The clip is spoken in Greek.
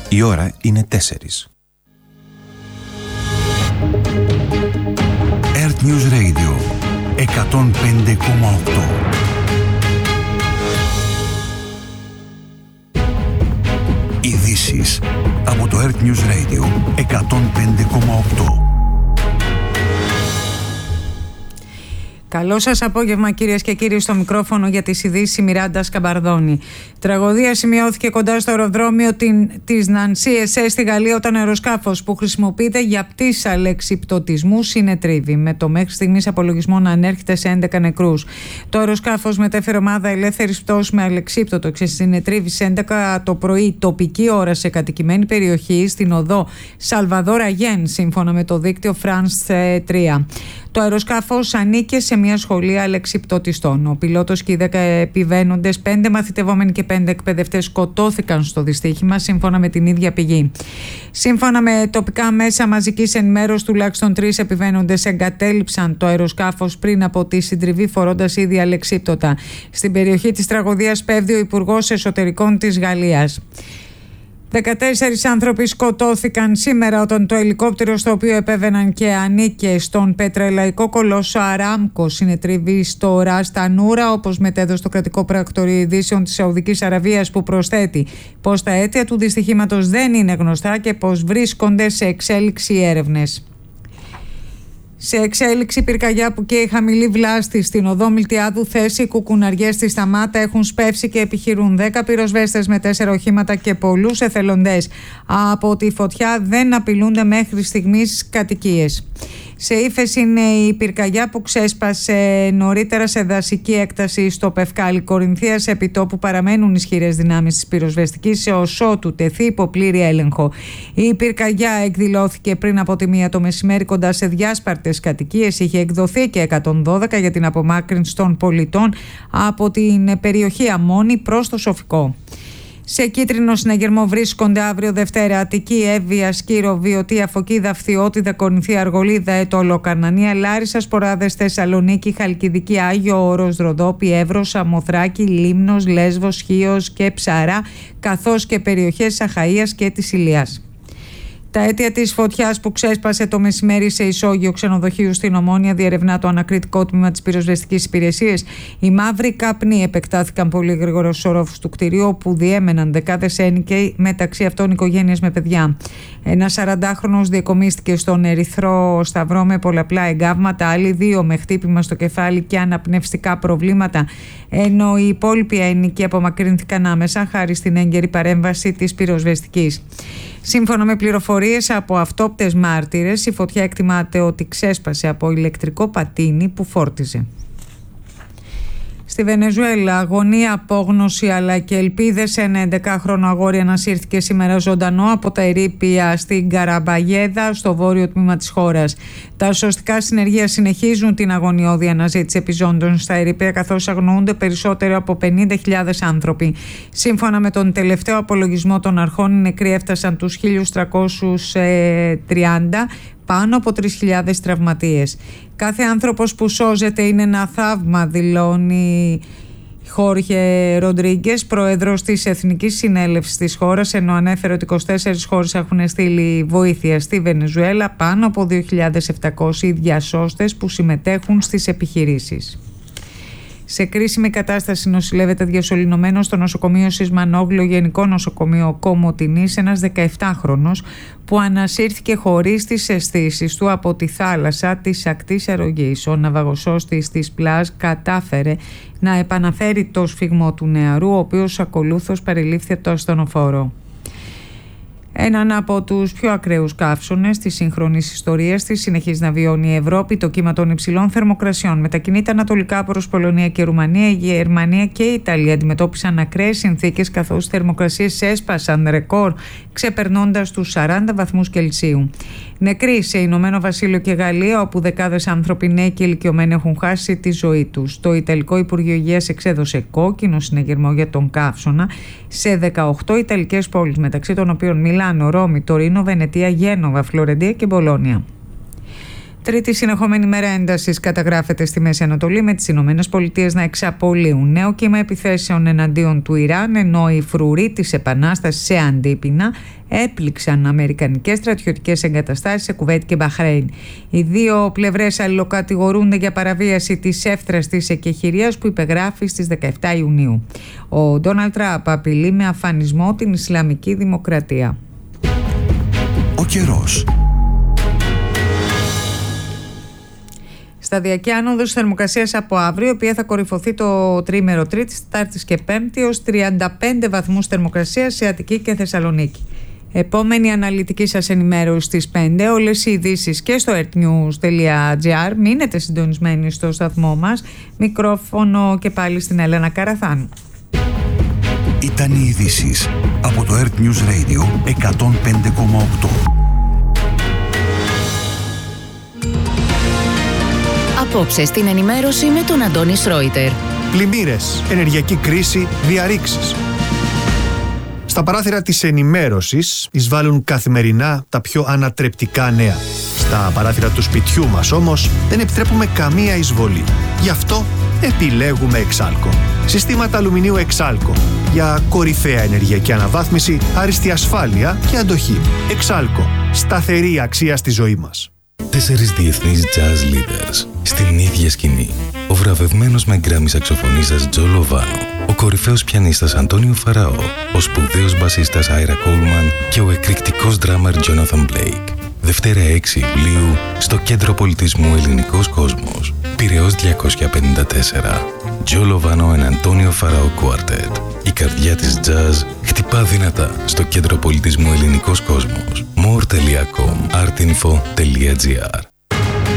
Η ώρα είναι 4. Earth News Radio 105,8. Ειδήσεις από το Earth News Radio 105,8. Καλό σας απόγευμα, κυρίες και κύριοι, στο μικρόφωνο για τις ειδήσεις η Μιράντα Σκαμπαρδόνη. Τραγωδία σημειώθηκε κοντά στο αεροδρόμιο της Νανσί ΕΣΕ στη Γαλλία όταν αεροσκάφος που χρησιμοποιείται για πτήσεις αλεξιπτωτισμού συνετρίβει, με το μέχρι στιγμής απολογισμό να ανέρχεται σε 11 νεκρούς. Το αεροσκάφος μετέφερε ομάδα ελεύθερης πτώσης με αλεξίπτωτο και συνετρίβει σε 11 το πρωί τοπική ώρα σε κατοικημένη περιοχή στην οδό Σαλβαδόρα Γεν, σύμφωνα με το δίκτυο France 3. Το αεροσκάφος ανήκε σε μια σχολή αλεξιπτωτιστών. Ο πιλότος και οι 10 επιβαίνοντες, 5 μαθητευόμενοι και 5 εκπαιδευτές σκοτώθηκαν στο δυστύχημα, σύμφωνα με την ίδια πηγή. Σύμφωνα με τοπικά μέσα μαζικής ενημέρωσης, τουλάχιστον 3 επιβαίνοντες εγκατέλειψαν το αεροσκάφος πριν από τη συντριβή φορώντας ήδη αλεξίπτωτα. Στην περιοχή της τραγωδίας πέφτει ο Υπουργός Εσωτερικών της Γαλλίας. 14 άνθρωποι σκοτώθηκαν σήμερα όταν το ελικόπτερο στο οποίο επέβαιναν και ανήκε στον πετρελαϊκό κολόσο Αράμκο συνετρίβει στο Ρας Τανούρα, όπως μετέδωσε το κρατικό πρακτορείο ειδήσεων της Σαουδικής Αραβίας, που προσθέτει πως τα αίτια του δυστυχήματος δεν είναι γνωστά και πως βρίσκονται σε εξέλιξη έρευνες. Σε εξέλιξη πυρκαγιά που καίει χαμηλή βλάστη στην οδό Μιλτιάδου θέση, οι κουκουναριές στη Σταμάτα έχουν σπεύσει και επιχειρούν. 10 πυροσβέστες με 4 οχήματα και πολλούς εθελοντές από τη φωτιά δεν απειλούνται μέχρι στιγμής κατοικίες. Σε ύφεση είναι η πυρκαγιά που ξέσπασε νωρίτερα σε δασική έκταση στο Πευκάλι Κορινθίας. Επί τόπου παραμένουν ισχυρές δυνάμεις της πυροσβεστικής έως ότου τεθεί υπό πλήρη έλεγχο. Η πυρκαγιά εκδηλώθηκε πριν από τη 1 το μεσημέρι κοντά σε διάσπαρτες κατοικίες. Είχε εκδοθεί και 112 για την απομάκρυνση των πολιτών από την περιοχή Αμμόνη προς το Σοφικό. Σε κίτρινο συναγερμό βρίσκονται αύριο Δευτέρα Αττική, Εύβοια, Σκύρο, Βιωτία, Φωκίδα, Φθιώτιδα, Κορινθία, Αργολίδα, Έτολο, Καρνανία, Λάρισα, Σποράδες, Θεσσαλονίκη, Χαλκιδική, Άγιο Όρος, Ροδόπη, Εύρος, Σαμοθράκη, Λίμνος, Λέσβος, Χίος και Ψαρά, καθώς και περιοχές Αχαΐας και της Ηλίας. Τα αίτια της φωτιάς που ξέσπασε το μεσημέρι σε ισόγειο ξενοδοχείου στην Ομόνια διερευνά το ανακριτικό τμήμα της πυροσβεστικής υπηρεσίας. Οι μαύροι καπνοί επεκτάθηκαν πολύ γρήγορα στους ορόφους του κτηρίου, όπου διέμεναν δεκάδες ένοικοι, μεταξύ αυτών οικογένειες με παιδιά. Ένας 40χρονος διακομίστηκε στον Ερυθρό Σταυρό με πολλαπλά εγκάβματα, άλλοι 2 με χτύπημα στο κεφάλι και αναπνευστικά προβλήματα, ενώ οι υπόλοιποι ένοικοι απομακρύνθηκαν άμεσα χάρη στην έγκαιρη παρέμβαση της πυροσβεστικής. Σύμφωνα με πληροφορίες από αυτόπτες μάρτυρες, η φωτιά εκτιμάται ότι ξέσπασε από ηλεκτρικό πατίνι που φόρτιζε. Στη Βενεζουέλα, αγωνία, απόγνωση αλλά και ελπίδες. Ένα 11χρονο αγόρι ανασύρθηκε σήμερα ζωντανό από τα ερείπια στην Καραμπαγέδα, στο βόρειο τμήμα της χώρας. Τα σωστικά συνεργεία συνεχίζουν την αγωνιώδη αναζήτηση επιζώντων στα ερείπια, καθώς αγνοούνται περισσότερο από 50.000 άνθρωποι. Σύμφωνα με τον τελευταίο απολογισμό των αρχών, οι νεκροί έφτασαν τους 1.330, πάνω από 3.000 τραυματίες. Κάθε άνθρωπος που σώζεται είναι ένα θαύμα, δηλώνει Χόρχε Ροντρίγκες, πρόεδρος της Εθνικής Συνέλευσης της χώρας, ενώ ανέφερε ότι 24 χώρες έχουν στείλει βοήθεια στη Βενεζουέλα, πάνω από 2.700 διασώστες που συμμετέχουν στις επιχειρήσεις. Σε κρίσιμη κατάσταση νοσηλεύεται διασωληνωμένος στο νοσοκομείο Σισμανόγλου, Γενικό Νοσοκομείο Κομοτηνής, ένας 17χρονος που ανασύρθηκε χωρίς τις αισθήσεις του από τη θάλασσα της ακτής Αρρωγής. Ο ναυαγοσώστης της Πλάζ κατάφερε να επαναφέρει το σφιγμό του νεαρού, ο οποίος ακολούθως περιλήφθη από το ασθενοφόρο. Έναν από τους πιο ακραίους καύσονες της σύγχρονης ιστορίας της συνεχίζει να βιώνει η Ευρώπη. Το κύμα των υψηλών θερμοκρασιών μετακινείται ανατολικά προς Πολωνία και Ρουμανία. Η Γερμανία και η Ιταλία αντιμετώπισαν ακραίες συνθήκες, καθώς οι θερμοκρασίες έσπασαν ρεκόρ, ξεπερνώντας τους 40 βαθμούς Κελσίου. Νεκροί σε Ηνωμένο Βασίλειο και Γαλλία, όπου δεκάδες άνθρωποι νέοι και ηλικιωμένοι έχουν χάσει τη ζωή τους. Το Ιταλικό Υπουργείο Υγείας εξέδωσε κόκκινο συναγερμό για τον καύσωνα σε 18 Ιταλικές πόλεις, μεταξύ των οποίων Μιλάνο, Ρώμη, Τωρίνο, Βενετία, Γένοβα, Φλωρεντία και Μπολόνια. Τρίτη συνεχόμενη μέρα έντασης καταγράφεται στη Μέση Ανατολή, με τις Ηνωμένες Πολιτείες να εξαπολύουν νέο κύμα επιθέσεων εναντίον του Ιράν, ενώ οι φρουροί της επανάστασης σε αντίπεινα έπληξαν αμερικανικές στρατιωτικές εγκαταστάσεις σε Κουβέιτ και Μπαχρέιν. Οι δύο πλευρές αλληλοκατηγορούνται για παραβίαση της εύθραστης εκεχηρίας που υπεγράφει στις 17 Ιουνίου. Ο Ντόναλντ Τραμπ απειλεί με αφανισμό την Ισλαμική Δημοκρατία. Ο καιρός. Σταδιακή άνοδος θερμοκρασίας από αύριο, η οποία θα κορυφωθεί το τρίμερο Τρίτης, Τετάρτης και Πέμπτη ως 35 βαθμούς θερμοκρασίας σε Αττική και Θεσσαλονίκη. Επόμενη αναλυτική σας ενημέρωση στις 5. Όλες οι ειδήσεις και στο earthnews.gr. Μείνετε συντονισμένοι στο σταθμό μας. Μικρόφωνο και πάλι στην Έλενα Καραθάνου. Ήταν οι ειδήσεις από το Earth News Radio 105,8. Απόψε στην ενημέρωση με τον Αντώνη Σρόιτερ. Πλημμύρες, ενεργειακή κρίση, διαρρήξεις. Στα παράθυρα της ενημέρωσης εισβάλλουν καθημερινά τα πιο ανατρεπτικά νέα. Στα παράθυρα του σπιτιού μας όμως δεν επιτρέπουμε καμία εισβολή. Γι' αυτό επιλέγουμε Εξάλκο. Συστήματα αλουμινίου Εξάλκο για κορυφαία ενεργειακή αναβάθμιση, άριστη ασφάλεια και αντοχή. Εξάλκο. Σταθερή αξία στη ζωή μας. 4 διεθνείς jazz leaders στην ίδια σκηνή. Ο βραβευμένος με γκράμι σαξοφωνίστας Τζο Λοβάνο, ο κορυφαίος πιανίστας Αντώνιο Φαραώ, ο σπουδαίος μπασίστας Άιρα Κόλμαν και ο εκρηκτικός ντράμαρ Τζόναθαν Μπλέικ. Δευτέρα 6 Ιουλίου στο Κέντρο Πολιτισμού Ελληνικός Κόσμος. Πειραιώς 254. Τζο Λοβάνο and Αντώνιο Φαραώ Quartet. Η καρδιά της jazz χτυπά δυνατά στο Κέντρο Πολιτισμού Ελληνικός Κόσμος. more.com artinfo.gr